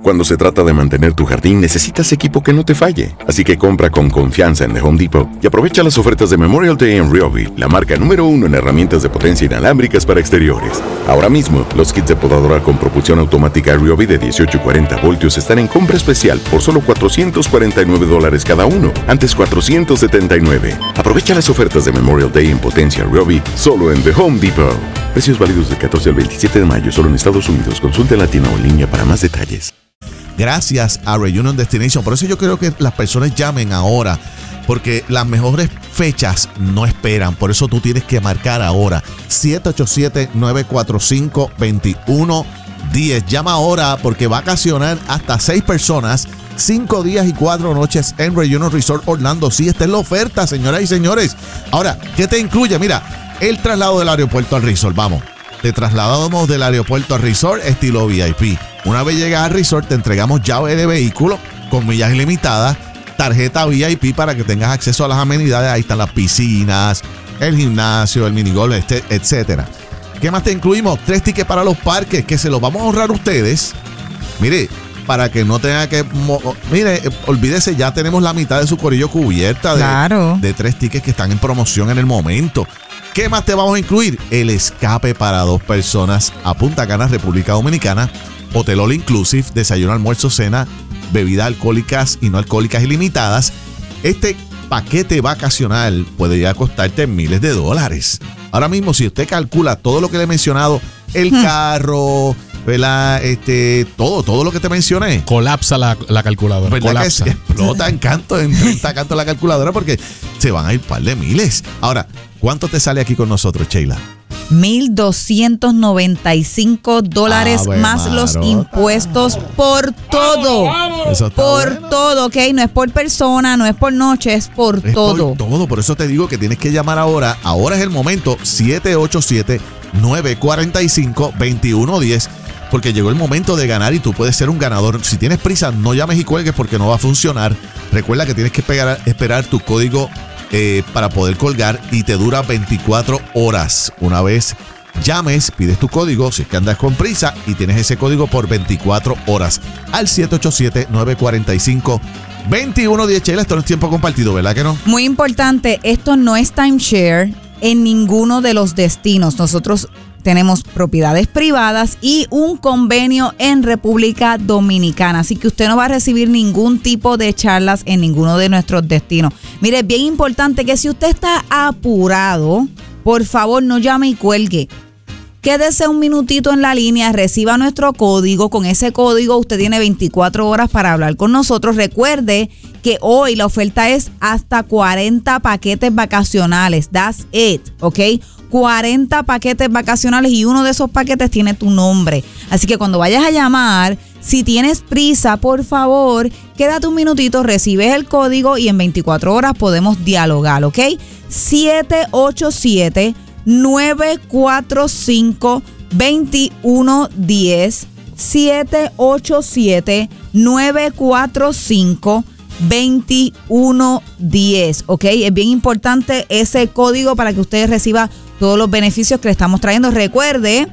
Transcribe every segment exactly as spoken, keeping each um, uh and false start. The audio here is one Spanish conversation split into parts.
Cuando se trata de mantener tu jardín, necesitas equipo que no te falle. Así que compra con confianza en The Home Depot y aprovecha las ofertas de Memorial Day en Ryobi, la marca número uno en herramientas de potencia inalámbricas para exteriores. Ahora mismo, los kits de podadora con propulsión automática Ryobi de dieciocho y cuarenta voltios están en compra especial por solo cuatrocientos cuarenta y nueve dólares cada uno, antes cuatrocientos setenta y nueve. Aprovecha las ofertas de Memorial Day en potencia Ryobi solo en The Home Depot. Precios válidos del catorce al veintisiete de mayo solo en Estados Unidos. Consulte en la tienda o en línea para más detalles. Gracias a Reunion Destination. Por eso yo creo que las personas llamen ahora, porque las mejores fechas no esperan. Por eso tú tienes que marcar ahora. siete ocho siete, nueve cuatro cinco, dos uno uno cero. Llama ahora porque va a vacacionar hasta seis personas, cinco días y cuatro noches en Reunion Resort Orlando. Sí, esta es la oferta, señoras y señores. Ahora, ¿qué te incluye? Mira, el traslado del aeropuerto al resort. Vamos, te trasladamos del aeropuerto al resort estilo V I P. Una vez llegas al resort, te entregamos llave de vehículo con millas ilimitadas, tarjeta V I P para que tengas acceso a las amenidades. Ahí están las piscinas, el gimnasio, el minigolf, etcétera. ¿Qué más te incluimos? Tres tickets para los parques que se los vamos a ahorrar a ustedes. Mire, para que no tenga que... Mire, olvídese, ya tenemos la mitad de su corillo cubierta de, claro. de tres tickets que están en promoción en el momento. ¿Qué más te vamos a incluir? El escape para dos personas a Punta Cana, República Dominicana. Hotel All Inclusive, desayuno, almuerzo, cena, bebidas alcohólicas y no alcohólicas ilimitadas. Este paquete vacacional puede ya costarte miles de dólares. Ahora mismo, si usted calcula todo lo que le he mencionado, el hmm. carro, ¿verdad? Este, todo, todo lo que te mencioné. Colapsa la, la calculadora. ¿Verdad Colapsa. Que explota en canto, en treinta cantos la calculadora porque se van a ir un par de miles. Ahora, ¿cuánto te sale aquí con nosotros, Sheila? mil doscientos noventa y cinco dólares Ave más Marota. Los impuestos por todo. Eso está por bueno. todo, ¿ok? No es por persona, no es por noche, es por Es todo. por todo, por eso te digo que tienes que llamar ahora. Ahora es el momento, siete ocho siete, nueve cuatro cinco, dos uno uno cero, porque llegó el momento de ganar y tú puedes ser un ganador. Si tienes prisa, no llames y cuelgues porque no va a funcionar. Recuerda que tienes que pegar, esperar tu código Eh, para poder colgar y te dura veinticuatro horas. Una vez llames, pides tu código, si es que andas con prisa, y tienes ese código por veinticuatro horas al siete ocho siete, nueve cuatro cinco, dos uno uno cero. Sheila, esto no es tiempo compartido, ¿verdad que no? Muy importante, esto no es timeshare en ninguno de los destinos. Nosotros tenemos propiedades privadas y un convenio en República Dominicana. Así que usted no va a recibir ningún tipo de charlas en ninguno de nuestros destinos. Mire, es bien importante que si usted está apurado, por favor no llame y cuelgue. Quédese un minutito en la línea, reciba nuestro código. Con ese código usted tiene veinticuatro horas para hablar con nosotros. Recuerde que hoy la oferta es hasta cuarenta paquetes vacacionales. That's it, ¿ok? cuarenta paquetes vacacionales y uno de esos paquetes tiene tu nombre. Así que cuando vayas a llamar, si tienes prisa, por favor, quédate un minutito, recibes el código y en veinticuatro horas podemos dialogar, ¿ok? siete ocho siete, nueve cuatro cinco, dos uno uno cero. siete ocho siete, nueve cuatro cinco, dos uno uno cero, ¿ok? Es bien importante ese código para que usted reciba todos los beneficios que le estamos trayendo. Recuerde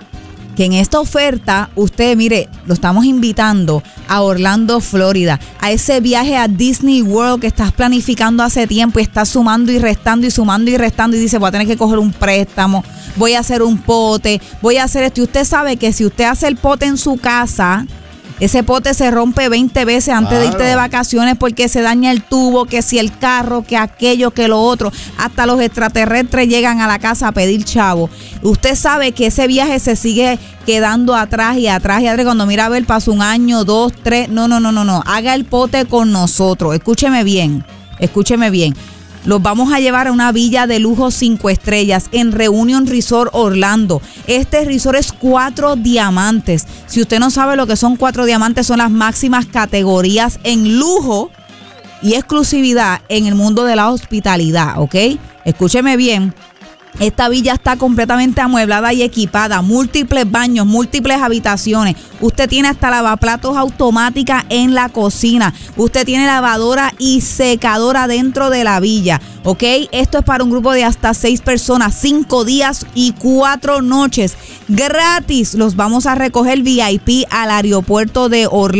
que en esta oferta, usted, mire, lo estamos invitando a Orlando, Florida, a ese viaje a Disney World que estás planificando hace tiempo y estás sumando y restando y sumando y restando y dice, voy a tener que coger un préstamo, voy a hacer un pote, voy a hacer esto. Y usted sabe que si usted hace el pote en su casa, ese pote se rompe veinte veces antes claro. de irte de vacaciones porque se daña el tubo, que si el carro, que aquello, que lo otro. Hasta los extraterrestres llegan a la casa a pedir chavo. Usted sabe que ese viaje se sigue quedando atrás y atrás y atrás. Cuando mira a ver, pasa un año, dos, tres. No, no, no, no, no. Haga el pote con nosotros. Escúcheme bien, escúcheme bien. Los vamos a llevar a una villa de lujo cinco estrellas en Reunion Resort Orlando. Este resort es cuatro diamantes. Si usted no sabe lo que son cuatro diamantes, son las máximas categorías en lujo y exclusividad en el mundo de la hospitalidad, ¿ok? Escúcheme bien. Esta villa está completamente amueblada y equipada, múltiples baños, múltiples habitaciones. Usted tiene hasta lavaplatos automática en la cocina. Usted tiene lavadora y secadora dentro de la villa, ¿ok? Esto es para un grupo de hasta seis personas, cinco días y cuatro noches. Gratis los vamos a recoger V I P al aeropuerto de Orlando.